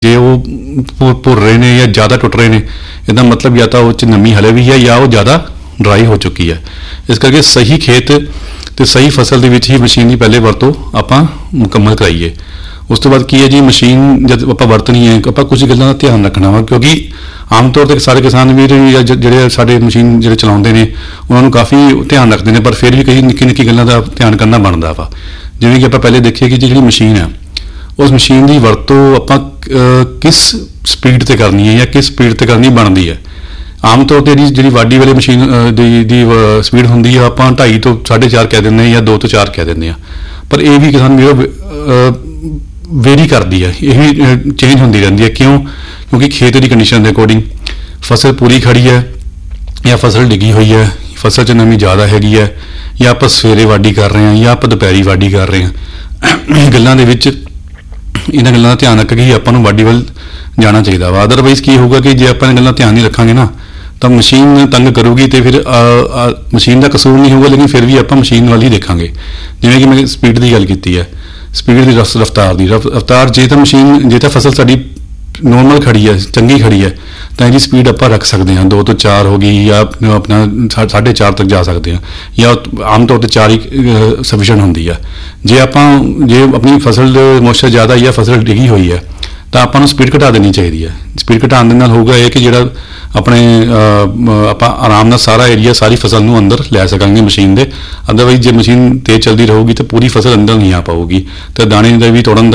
ਜੇ ਉਹ ਭੁਰ ਰਹੇ ਨੇ ਜਾਂ ਜ਼ਿਆਦਾ ਟੁੱਟ ਰਹੇ ਨੇ, ਇਹਦਾ ਮਤਲਬ ਜਾਂ ਤਾਂ ਉਹ 'ਚ ਨਮੀ ਹਲੇ ਵੀ ਹੈ ਜਾਂ ਉਹ ਜ਼ਿਆਦਾ ਡਰਾਈ ਹੋ ਚੁੱਕੀ ਹੈ। ਇਸ ਕਰਕੇ ਸਹੀ ਖੇਤ ਤੇ ਸਹੀ ਫਸਲ ਦੇ ਵਿੱਚ ਹੀ ਮਸ਼ੀਨ ਦੀ ਪਹਿਲੇ ਵਰਤੋਂ ਆਪਾਂ ਮੁਕੰਮਲ ਕਰਾਈਏ। ਉਸ ਤੋਂ ਬਾਅਦ ਕੀ ਹੈ ਜੀ, ਮਸ਼ੀਨ ਜਦ ਆਪਾਂ ਵਰਤਣੀ ਹੈ ਆਪਾਂ ਕੁਝ ਗੱਲਾਂ ਦਾ ਧਿਆਨ ਰੱਖਣਾ ਵਾ, ਕਿਉਂਕਿ ਆਮ ਤੌਰ 'ਤੇ ਸਾਰੇ ਕਿਸਾਨ ਵੀਰ ਜਾਂ ਜਿਹੜੇ ਸਾਡੇ ਮਸ਼ੀਨ ਜਿਹੜੇ ਚਲਾਉਂਦੇ ਨੇ ਉਹਨਾਂ ਨੂੰ ਕਾਫੀ ਧਿਆਨ ਰੱਖਦੇ ਨੇ, ਪਰ ਫਿਰ ਵੀ ਕਈ ਨਿੱਕੀ ਨਿੱਕੀ ਗੱਲਾਂ ਦਾ ਧਿਆਨ ਕਰਨਾ ਬਣਦਾ ਵਾ। ਜਿਵੇਂ ਕਿ ਆਪਾਂ ਪਹਿਲੇ ਦੇਖੀਏ ਕਿ ਜਿਹੜੀ ਮਸ਼ੀਨ ਹੈ ਉਸ ਮਸ਼ੀਨ ਦੀ ਵਰਤੋਂ ਆਪਾਂ ਕਿਸ ਸਪੀਡ ਤੇ ਕਰਨੀ ਹੈ ਜਾਂ ਕਿਸ ਸਪੀਡ ਤੇ ਕਰਨੀ ਬਣਦੀ ਹੈ। ਆਮ ਤੌਰ ਤੇ ਜਿਹੜੀ ਵਾਢੀ ਵਾਲੀ ਮਸ਼ੀਨ ਦੀ ਸਪੀਡ ਹੁੰਦੀ ਆ ਆਪਾਂ 2.5 ਤੋਂ 4.5 ਕਹਿ ਦਿੰਦੇ ਹਾਂ ਜਾਂ 2 ਤੋਂ 4 ਕਹਿ ਦਿੰਦੇ ਹਾਂ, ਪਰ ਇਹ ਵੀ ਕਿਸਾਨ ਵੇਰੀ ਕਰਦੀ ਹੈ, ਇਹ ਵੀ ਚੇਂਜ ਹੁੰਦੀ ਰਹਿੰਦੀ ਹੈ। ਕਿਉਂਕਿ ਖੇਤ ਦੀ ਕੰਡੀਸ਼ਨ ਦੇ ਅਕੋਰਡਿੰਗ ਫਸਲ ਪੂਰੀ ਖੜੀ ਹੈ ਜਾਂ ਫਸਲ ਡਿੱਗੀ ਹੋਈ ਹੈ, ਫਸਲ 'ਚ ਨਮੀ ਜ਼ਿਆਦਾ ਹੈਗੀ ਹੈ, ਜਾਂ ਆਪਾਂ ਸਵੇਰੇ ਵਾਢੀ ਕਰ ਰਹੇ ਹਾਂ ਜਾਂ ਆਪਾਂ ਦੁਪਹਿਰੀ ਵਾਢੀ ਕਰ ਰਹੇ ਹਾਂ। ਗੱਲਾਂ ਦੇ ਵਿੱਚ ਇਹਨਾਂ ਗੱਲਾਂ ਦਾ ਧਿਆਨ ਰੱਖ ਕੇ ਹੀ ਆਪਾਂ ਨੂੰ ਵਾਢੀ ਵੱਲ ਜਾਣਾ ਚਾਹੀਦਾ ਵਾ। ਅਦਰਵਾਈਜ਼ ਕੀ ਹੋਊਗਾ ਕਿ ਜੇ ਆਪਾਂ ਇਹ ਗੱਲਾਂ ਧਿਆਨ ਨਹੀਂ ਰੱਖਾਂਗੇ ਨਾ ਤਾਂ ਮਸ਼ੀਨ ਤੰਗ ਕਰੂਗੀ ਤੇ ਫਿਰ ਮਸ਼ੀਨ ਦਾ ਕਸੂਰ ਨਹੀਂ ਹੋਊਗਾ, ਲੇਕਿਨ ਫਿਰ ਵੀ ਆਪਾਂ ਮਸ਼ੀਨ ਵੱਲ ਹੀ ਦੇਖਾਂਗੇ। ਜਿਵੇਂ ਕਿ ਮੈਂ ਸਪੀਡ ਦੀ ਗੱਲ ਕੀਤੀ ਹੈ, ਸਪੀਡ ਦੀ ਰਫਤਾਰ ਜੇ ਤਾਂ ਫਸਲ ਸਾਡੀ ਨੋਰਮਲ ਖੜੀ ਹੈ, ਚੰਗੀ ਖੜੀ ਹੈ, ਤਾਂ ਇਹਦੀ ਸਪੀਡ ਆਪਾਂ ਰੱਖ ਸਕਦੇ ਹਾਂ 2 ਤੋਂ 4 ਹੋ ਗਈ ਜਾਂ ਆਪਣਾ 4.5 ਤੱਕ ਜਾ ਸਕਦੇ ਹਾਂ, ਜਾਂ ਆਮ ਤੌਰ 'ਤੇ 4 ਹੀ ਸਫੀਸ਼ੀਐਂਟ ਹੁੰਦੀ ਆ। ਜੇ ਆਪਣੀ ਫਸਲ ਮੋਇਸਚਰ ਜ਼ਿਆਦਾ ਜਾਂ ਫਸਲ ਡਿੱਗੀ ਹੋਈ ਹੈ ਤਾਂ ਆਪਾਂ ਨੂੰ ਸਪੀਡ ਘਟਾ ਦੇਣੀ ਚਾਹੀਦੀ ਹੈ। ਸਪੀਡ ਘਟਾਉਣ ਦੇ ਨਾਲ ਹੋਊਗਾ ਇਹ ਕਿ ਜਿਹੜਾ ਆਪਾਂ ਆਰਾਮ ਨਾਲ ਸਾਰਾ ਏਰੀਆ ਸਾਰੀ ਫਸਲ ਨੂੰ ਅੰਦਰ ਲੈ ਸਕਾਂਗੇ ਮਸ਼ੀਨ ਦੇ। ਅਦਰਵਾਈਜ਼ ਜੇ ਮਸ਼ੀਨ ਤੇਜ਼ ਚੱਲਦੀ ਰਹੂਗੀ ਤਾਂ ਪੂਰੀ ਫਸਲ ਅੰਦਰ ਨਹੀਂ ਆ ਪਾਊਗੀ ਤੇ ਦਾਣੇ ਦਾ ਵੀ ਤੋੜਨ ਦਾ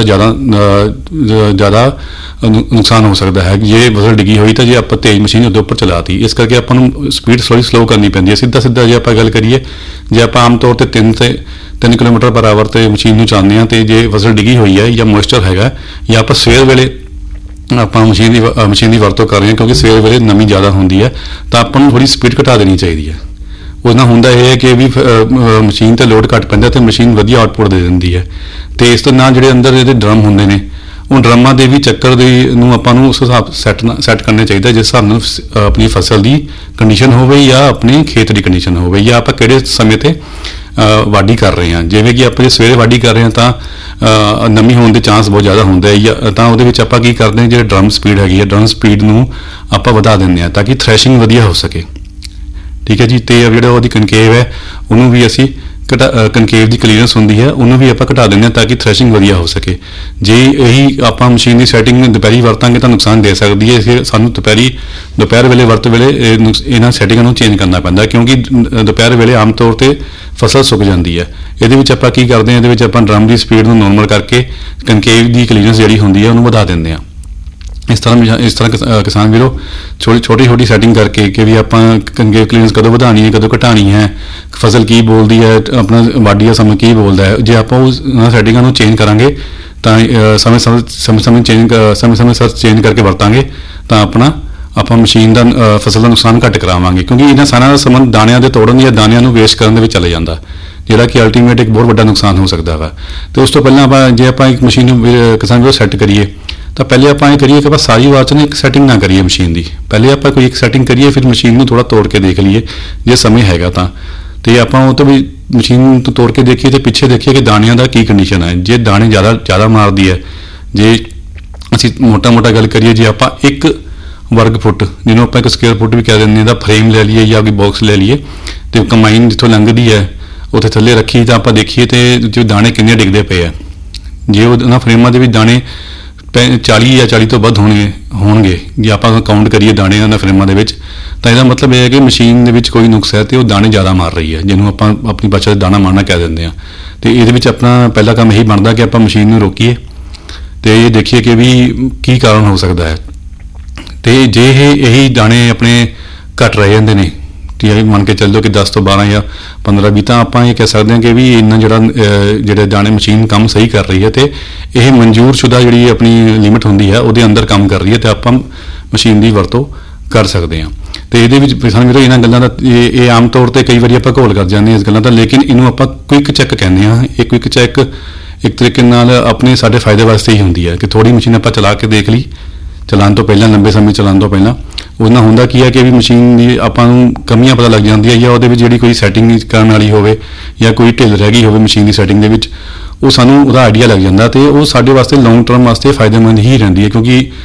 ਜ਼ਿਆਦਾ ਨੁਕਸਾਨ ਹੋ ਸਕਦਾ ਹੈ। ਜੇ ਫਸਲ ਡਿੱਗੀ ਹੋਈ ਤਾਂ ਜੇ ਆਪਾਂ ਤੇਜ਼ ਮਸ਼ੀਨ ਉਹਦੇ ਉੱਪਰ ਚਲਾਤੀ, ਇਸ ਕਰਕੇ ਆਪਾਂ ਨੂੰ ਸਪੀਡ ਸਲੋ ਕਰਨੀ ਪੈਂਦੀ ਹੈ। ਸਿੱਧਾ ਜੇ ਆਪਾਂ ਗੱਲ ਕਰੀਏ, ਜੇ ਆਪਾਂ ਆਮ ਤੌਰ ਤੇ 3 ਕਿਲੋਮੀਟਰ ਪਰ ਆਵਰ ਤੇ ਮਸ਼ੀਨ ਨੂੰ ਚਲਾਉਂਦੇ ਹਾਂ ਤੇ ਜੇ ਫਸਲ ਡਿੱਗੀ ਹੋਈ ਹੈ ਜਾਂ ਮੋਇਸਚਰ ਹੈਗਾ ਜਾਂ ਆਪਾਂ ਸਵੇਰ ਵੇਲੇ ਆਪਾਂ ਮਸ਼ੀਨ ਦੀ ਵਰਤੋਂ ਕਰ ਰਹੇ ਹਾਂ, ਕਿਉਂਕਿ ਸਵੇਰ ਵੇਲੇ ਨਮੀ ਜ਼ਿਆਦਾ ਹੁੰਦੀ ਹੈ, ਤਾਂ ਆਪਾਂ ਨੂੰ ਥੋੜ੍ਹੀ ਸਪੀਡ ਘਟਾ ਦੇਣੀ ਚਾਹੀਦੀ ਹੈ। ਉਸ ਨਾਲ ਹੁੰਦਾ ਇਹ ਹੈ ਕਿ ਵੀ ਮਸ਼ੀਨ 'ਤੇ ਲੋਡ ਘੱਟ ਪੈਂਦਾ ਅਤੇ ਮਸ਼ੀਨ ਵਧੀਆ ਆਊਟਪੁੱਟ ਦੇ ਦਿੰਦੀ ਹੈ। ਅਤੇ ਇਸ ਤੋਂ ਨਾਲ ਜਿਹੜੇ ਅੰਦਰ ਇਹਦੇ ਡਰਮ ਹੁੰਦੇ ਨੇ, ਉਹ ਡਰਮਾਂ ਦੇ ਵੀ ਚੱਕਰ ਨੂੰ ਆਪਾਂ ਨੂੰ ਉਸ ਹਿਸਾਬ ਸੈੱਟ ਕਰਨਾ ਚਾਹੀਦਾ ਜਿਸ ਹਿਸਾਬ ਨਾਲ ਆਪਣੀ ਫਸਲ ਦੀ ਕੰਡੀਸ਼ਨ ਹੋਵੇ ਜਾਂ ਆਪਣੇ ਖੇਤ ਦੀ ਕੰਡੀਸ਼ਨ ਹੋਵੇ, ਜਾਂ ਆਪਾਂ ਕਿਹੜੇ ਸਮੇਂ 'ਤੇ ਵਾਢੀ ਕਰ ਰਹੇ ਹਾਂ। ਜਿਵੇਂ ਕਿ ਆਪਾਂ ਜੇ ਸਵੇਰੇ ਵਾਢੀ ਕਰ ਰਹੇ ਹਾਂ ਤਾਂ ਨਮੀ ਹੋਣ ਦੇ ਚਾਂਸ ਬਹੁਤ ਜ਼ਿਆਦਾ ਹੁੰਦੇ ਹੈ, ਜਾਂ ਤਾਂ ਉਹਦੇ ਵਿੱਚ ਆਪਾਂ ਕੀ ਕਰਦੇ ਹਾਂ, ਜਿਹੜੇ ਡਰਮ ਸਪੀਡ ਹੈਗੀ ਹੈ, ਡਰਮ ਸਪੀਡ ਨੂੰ ਆਪਾਂ ਵਧਾ ਦਿੰਦੇ ਹਾਂ ਤਾਂ ਕਿ ਥ੍ਰੈਸ਼ਿੰਗ ਵਧੀਆ ਹੋ ਸਕੇ। ਠੀਕ ਹੈ ਜੀ। ਅਤੇ ਜਿਹੜਾ ਉਹਦੀ ਕਨਕੇਵ ਹੈ ਉਹਨੂੰ ਵੀ ਅਸੀਂ ਕਨਕੇਵ ਦੀ ਕਲੀਅਰੈਂਸ ਹੁੰਦੀ ਹੈ ਉਹਨੂੰ ਵੀ ਆਪਾਂ ਘਟਾ ਦਿੰਦੇ ਹਾਂ ਤਾਂ ਕਿ ਥ੍ਰੈਸ਼ਿੰਗ ਵਧੀਆ ਹੋ ਸਕੇ। ਜੇ ਇਹੀ ਆਪਾਂ ਮਸ਼ੀਨ ਦੀ ਸੈਟਿੰਗ ਦੁਪਹਿਰੀ ਵਰਤਾਂਗੇ ਤਾਂ ਨੁਕਸਾਨ ਦੇ ਸਕਦੀ ਹੈ, ਇਸ ਸਾਨੂੰ ਦੁਪਹਿਰ ਵੇਲੇ ਵਰਤ ਵੇਲੇ ਇਹਨਾਂ ਸੈਟਿੰਗਾਂ ਨੂੰ ਚੇਂਜ ਕਰਨਾ ਪੈਂਦਾ, ਕਿਉਂਕਿ ਦੁਪਹਿਰ ਵੇਲੇ ਆਮ ਤੌਰ 'ਤੇ ਫਸਲ ਸੁੱਕ ਜਾਂਦੀ ਹੈ। ਇਹਦੇ ਵਿੱਚ ਆਪਾਂ ਕੀ ਕਰਦੇ ਹਾਂ, ਇਹਦੇ ਵਿੱਚ ਆਪਾਂ ਡਰਮ ਦੀ ਸਪੀਡ ਨੂੰ ਨੋਰਮਲ ਕਰਕੇ ਕਨਕੇਵ ਦੀ ਕਲੀਅਰੈਂਸ ਜਿਹੜੀ ਹੁੰਦੀ ਹੈ ਉਹਨੂੰ ਵਧਾ ਦਿੰਦੇ ਹਾਂ। ਇਸ ਤਰ੍ਹਾਂ ਕਿਸਾਨ ਵੀਰੋ ਛੋਟੀ ਸੈਟਿੰਗ ਕਰਕੇ ਕਿ ਵੀ ਆਪਾਂ ਕਨਕੇਵ ਕਲੀਅਰੈਂਸ ਕਦੋਂ ਵਧਾਉਣੀ ਹੈ ਕਦੋਂ ਘਟਾਉਣੀ ਹੈ, ਫਸਲ ਕੀ ਬੋਲਦੀ ਹੈ, ਆਪਣਾ ਵਾਢੀ ਦਾ ਸਮਾਂ ਕੀ ਬੋਲਦਾ ਹੈ, ਜੇ ਆਪਾਂ ਉਹਨਾਂ ਸੈਟਿੰਗਾਂ ਨੂੰ ਚੇਂਜ ਕਰਾਂਗੇ ਤਾਂ ਸਮੇਂ ਸਿਰ ਚੇਂਜ ਕਰਕੇ ਵਰਤਾਂਗੇ ਤਾਂ ਆਪਾਂ ਮਸ਼ੀਨ ਦਾ ਫਸਲ ਦਾ ਨੁਕਸਾਨ ਘੱਟ ਕਰਾਵਾਂਗੇ, ਕਿਉਂਕਿ ਇਹਨਾਂ ਸਾਰਿਆਂ ਦਾ ਸੰਬੰਧ ਦਾਣਿਆਂ ਦੇ ਤੋੜਨ ਜਾਂ ਦਾਣਿਆਂ ਨੂੰ ਵੇਸਟ ਕਰਨ ਦੇ ਵਿੱਚ ਚਲੇ ਜਾਂਦਾ, ਜਿਹੜਾ ਕਿ ਅਲਟੀਮੇਟ ਇੱਕ ਬਹੁਤ ਵੱਡਾ ਨੁਕਸਾਨ ਹੋ ਸਕਦਾ ਵਾ। ਅਤੇ ਉਸ ਤੋਂ ਪਹਿਲਾਂ ਜੇ ਆਪਾਂ ਇੱਕ ਮਸ਼ੀਨ ਨੂੰ ਕਿਸਾਨ ਵੀਰੋ ਸੈੱਟ ਕਰੀਏ ਤਾਂ ਪਹਿਲੇ ਆਪਾਂ ਇਹ ਕਰੀਏ ਕਿ ਆਪਾਂ ਸਾਰੀ ਵਾਰ 'ਚ ਇੱਕ ਸੈਟਿੰਗ ਨਾ ਕਰੀਏ ਮਸ਼ੀਨ ਦੀ, ਪਹਿਲੇ ਆਪਾਂ ਕੋਈ ਇੱਕ ਸੈਟਿੰਗ ਕਰੀਏ, ਫਿਰ ਮਸ਼ੀਨ ਨੂੰ ਥੋੜ੍ਹਾ ਤੋੜ ਕੇ ਦੇਖ ਲਈਏ ਜੇ ਸਮੇਂ ਹੈਗਾ ਤਾਂ, ਅਤੇ ਆਪਾਂ ਉਹ ਤੋਂ ਵੀ ਮਸ਼ੀਨ ਤੋਂ ਤੋੜ ਕੇ ਦੇਖੀਏ ਅਤੇ ਪਿੱਛੇ ਦੇਖੀਏ ਕਿ ਦਾਣਿਆਂ ਦਾ ਕੀ ਕੰਡੀਸ਼ਨ ਹੈ। ਜੇ ਦਾਣੇ ਜ਼ਿਆਦਾ ਮਾਰਦੀ ਹੈ, ਜੇ ਅਸੀਂ ਮੋਟਾ ਗੱਲ ਕਰੀਏ, ਜੇ ਆਪਾਂ 1 ਵਰਗ ਫੁੱਟ ਜਿਹਨੂੰ ਆਪਾਂ 1 ਸਕੁਅਰ ਫੁੱਟ ਵੀ ਕਹਿ ਦਿੰਦੇ ਹਾਂ ਦਾ ਫਰੇਮ ਲੈ ਲਈਏ ਜਾਂ ਕੋਈ ਬਾਕਸ ਲੈ ਲਈਏ ਅਤੇ ਕੰਬਾਈਨ ਜਿੱਥੋਂ ਲੰਘਦੀ ਹੈ ਉੱਥੇ ਥੱਲੇ ਰੱਖੀ ਤਾਂ ਆਪਾਂ ਦੇਖੀਏ ਅਤੇ ਜੋ ਦਾਣੇ ਕਿੰਨੇ ਡਿੱਗਦੇ ਪਏ ਆ। ਜੇ ਉਹਨਾਂ ਫਰੇਮਾਂ ਦੇ ਵਿੱਚ ਦਾਣੇ 40 ਜਾਂ 40 ਤੋਂ ਵੱਧ ਹੋਣਗੇ ਜੇ ਆਪਾਂ ਕਾਊਂਟ ਕਰੀਏ ਦਾਣੇ ਉਹਨਾਂ ਫਰੇਮਾਂ ਦੇ ਵਿੱਚ, ਤਾਂ ਇਹਦਾ ਮਤਲਬ ਇਹ ਹੈ ਕਿ ਮਸ਼ੀਨ ਦੇ ਵਿੱਚ ਕੋਈ ਨੁਕਸ ਹੈ ਅਤੇ ਉਹ ਦਾਣੇ ਜ਼ਿਆਦਾ ਮਾਰ ਰਹੀ ਹੈ, ਜਿਹਨੂੰ ਆਪਾਂ ਆਪਣੀ ਭਾਸ਼ਾ 'ਚ ਦਾਣਾ ਮਾਰਨਾ ਕਹਿ ਦਿੰਦੇ ਹਾਂ। ਅਤੇ ਇਹਦੇ ਵਿੱਚ ਆਪਣਾ ਪਹਿਲਾ ਕੰਮ ਇਹੀ ਬਣਦਾ ਕਿ ਆਪਾਂ ਮਸ਼ੀਨ ਨੂੰ ਰੋਕੀਏ ਅਤੇ ਇਹ ਦੇਖੀਏ ਕਿ ਵੀ ਕੀ ਕਾਰਨ ਹੋ ਸਕਦਾ ਹੈ। ਅਤੇ ਜੇ ਇਹੀ ਦਾਣੇ ਆਪਣੇ ਘੱਟ ਰਹਿ ਜਾਂਦੇ ਨੇ, ਠੀਕ ਹੈ, ਮੰਨ ਕੇ ਚੱਲ ਜਾਓ ਕਿ 10 ਤੋਂ 12 ਜਾਂ 15-20, ਤਾਂ ਆਪਾਂ ਇਹ ਕਹਿ ਸਕਦੇ ਹਾਂ ਕਿ ਵੀ ਇੰਨਾ ਜਿਹੜੇ ਦਾਣੇ ਮਸ਼ੀਨ ਕੰਮ ਸਹੀ ਕਰ ਰਹੀ ਹੈ ਅਤੇ ਇਹ ਮਨਜ਼ੂਰਸ਼ੁਦਾ ਜਿਹੜੀ ਆਪਣੀ ਲਿਮਿਟ ਹੁੰਦੀ ਹੈ ਉਹਦੇ ਅੰਦਰ ਕੰਮ ਕਰ ਰਹੀ ਹੈ ਅਤੇ ਆਪਾਂ ਮਸ਼ੀਨ ਦੀ ਵਰਤੋਂ ਕਰ ਸਕਦੇ ਹਾਂ। ਅਤੇ ਇਹਦੇ ਵਿੱਚ ਸਾਨੂੰ ਵੀਰੋ ਇਹਨਾਂ ਗੱਲਾਂ ਦਾ ਇਹ ਆਮ ਤੌਰ 'ਤੇ ਕਈ ਵਾਰੀ ਆਪਾਂ ਘੋਲ ਕਰ ਜਾਂਦੇ ਹਾਂ ਇਸ ਗੱਲਾਂ ਦਾ, ਲੇਕਿਨ ਇਹਨੂੰ ਆਪਾਂ ਕੁਇੱਕ ਚੈੱਕ ਕਹਿੰਦੇ ਹਾਂ। ਇਹ ਕੁਇੱਕ ਚੈੱਕ ਇੱਕ ਤਰੀਕੇ ਨਾਲ ਆਪਣੇ ਸਾਡੇ ਫਾਇਦੇ ਵਾਸਤੇ ਹੀ ਹੁੰਦੀ ਹੈ ਕਿ ਥੋੜ੍ਹੀ ਮਸ਼ੀਨ ਆਪਾਂ ਚਲਾ ਕੇ ਦੇਖ ਲਈ ਚਲਾਉਣ ਤੋਂ ਪਹਿਲਾਂ, ਲੰਬੇ ਸਮੇਂ ਚਲਾਉਣ ਤੋਂ ਪਹਿਲਾਂ। ਉਹਦੇ ਨਾਲ ਹੁੰਦਾ ਕੀ ਹੈ ਕਿ ਵੀ ਮਸ਼ੀਨ ਦੀ ਆਪਾਂ ਨੂੰ ਕਮੀਆਂ ਪਤਾ ਲੱਗ ਜਾਂਦੀਆਂ, ਜਾਂ ਉਹਦੇ ਵਿੱਚ ਜਿਹੜੀ ਕੋਈ ਸੈਟਿੰਗ ਕਰਨ ਵਾਲੀ ਹੋਵੇ ਜਾਂ ਕੋਈ ਢਿੱਲ ਰਹਿ ਗਈ ਹੋਵੇ ਮਸ਼ੀਨ ਦੀ ਸੈਟਿੰਗ ਦੇ ਵਿੱਚ, ਉਹ ਸਾਨੂੰ ਉਹਦਾ ਆਈਡੀਆ ਲੱਗ ਜਾਂਦਾ ਤੇ ਉਹ ਸਾਡੇ ਵਾਸਤੇ ਲੌਂਗ ਟਰਮ ਵਾਸਤੇ ਫਾਇਦੇਮੰਦ ਹੀ ਰਹਿੰਦੀ ਹੈ, ਕਿਉਂਕਿ